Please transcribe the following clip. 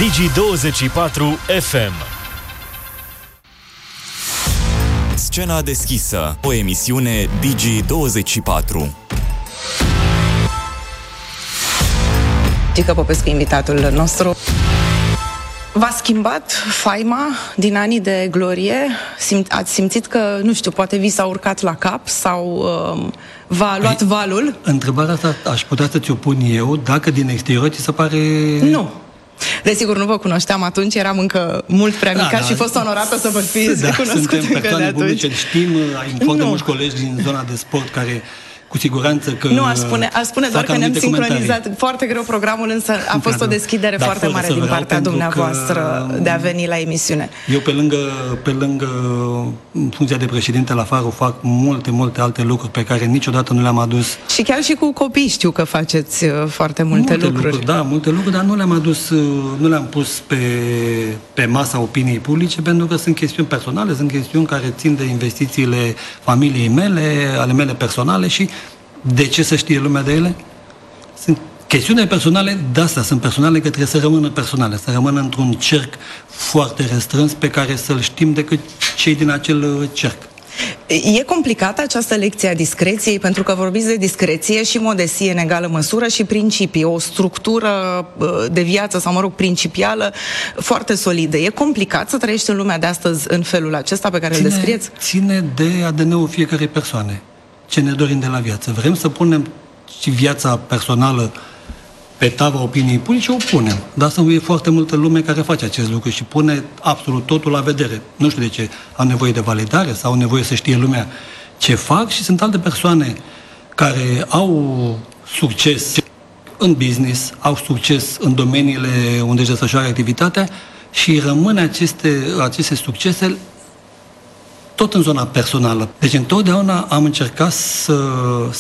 Digi24 FM. Scena deschisă, o emisiune Digi24. Gică Popescu, invitatul nostru. V-a schimbat faima din anii de glorie? Ați simțit că, nu știu, poate vi s-a urcat la cap sau v-a luat valul? Întrebarea asta aș putea să ți-o pun eu, dacă din exterior ți se pare... Nu. Desigur, nu vă cunoșteam atunci, eram încă mult prea mică și fost onorată să vă fiți cunoscut încă de atunci. Publice, știm, ai foarte mulți colegi din zona de sport care... Cu siguranță că... Nu, aș spune doar că ne-am sincronizat foarte greu programul, însă a fost o deschidere foarte mare din partea dumneavoastră de a veni la emisiune. Eu, pe lângă funcția de președinte la Faro, fac multe alte lucruri pe care niciodată nu le-am adus. Și chiar și cu copii știu că faceți foarte multe lucruri. Da, multe lucruri, dar nu le-am adus, nu le-am pus pe masa opiniei publice, pentru că sunt chestiuni personale, sunt chestiuni care țin de investițiile familiei mele, ale mele personale și de ce să știe lumea de ele? Sunt chestiuni personale, de astea sunt personale, că trebuie să rămână personale, să rămână într-un cerc foarte restrâns pe care să-l știm decât cei din acel cerc. E complicată această lecție a discreției, pentru că vorbiți de discreție și modestie în egală măsură și principii, o structură de viață sau, mă rog, principială foarte solidă. E complicat să trăiești în lumea de astăzi în felul acesta pe care îl descrieți? Ține de ADN-ul fiecarei persoane. Ce ne dorim de la viață. Vrem să punem și viața personală pe tava opiniei publice, o punem. Dar să e foarte multă lume care face acest lucru și pune absolut totul la vedere. Nu știu de ce. Au nevoie de validare sau au nevoie să știe lumea ce fac și sunt alte persoane care au succes în business, au succes în domeniile unde își desfășoară activitatea și rămân aceste succese tot în zona personală. Deci întotdeauna am încercat să